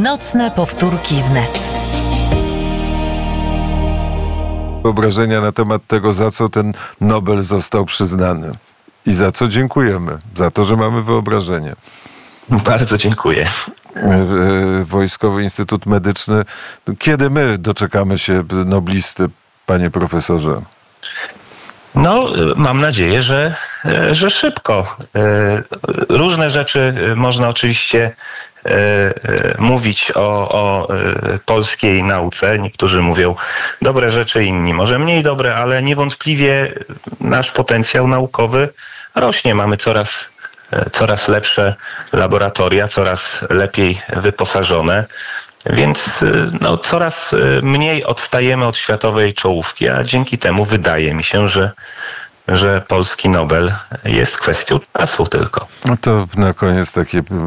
Nocne powtórki wnet. Wyobrażenia na temat tego, za co ten Nobel został przyznany. I za co dziękujemy. Za to, że mamy wyobrażenie. Bardzo dziękuję. Wojskowy Instytut Medyczny. Kiedy my doczekamy się noblisty, panie profesorze? No, mam nadzieję, że szybko. Różne rzeczy można oczywiście mówić o polskiej nauce. Niektórzy mówią dobre rzeczy, inni może mniej dobre, ale niewątpliwie nasz potencjał naukowy rośnie. Mamy coraz lepsze laboratoria, coraz lepiej wyposażone, więc coraz mniej odstajemy od światowej czołówki, a dzięki temu wydaje mi się, że polski Nobel jest kwestią czasu tylko. No to na koniec takie